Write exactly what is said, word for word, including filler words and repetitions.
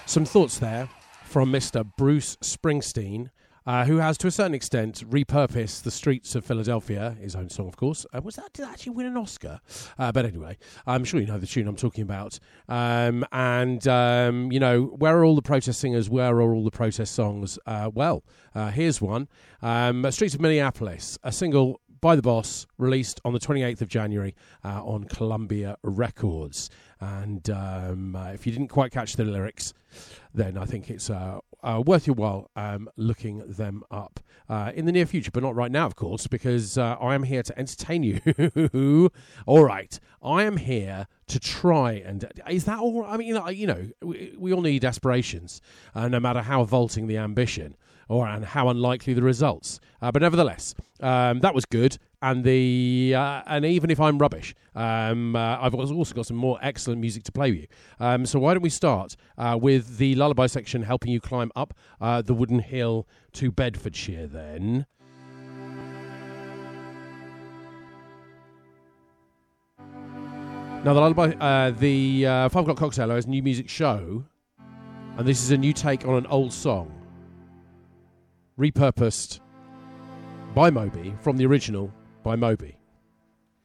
Some thoughts there from Mister Bruce Springsteen, uh, who has, to a certain extent, repurposed The Streets of Philadelphia, his own song, of course. Uh, was that, did that actually win an Oscar? Uh, but anyway, I'm sure you know the tune I'm talking about. Um, and, um, you know, where are all the protest singers? Where are all the protest songs? Uh, well, uh, here's one. Um, Streets of Minneapolis, a single by The Boss, released on the twenty-eighth of January uh, on Columbia Records. And um, uh, if you didn't quite catch the lyrics, then I think it's uh, uh, worth your while um, looking them up uh, in the near future, but not right now, of course, because uh, I am here to entertain you. All right, I am here to try and... Is that all? I mean, you know, you know we, we all need aspirations, uh, no matter how vaulting the ambition or and how unlikely the results. Uh, but nevertheless, um, that was good. And the uh, and even if I'm rubbish, um, uh, I've also got some more excellent music to play with you. Um, so why don't we start uh, with the lullaby section, helping you climb up uh, the wooden hill to Bedfordshire then. Now the lullaby, uh, the uh, Five O'Clock Cocktail Hour is a new music show, and this is a new take on an old song, repurposed by Moby from the original by Moby.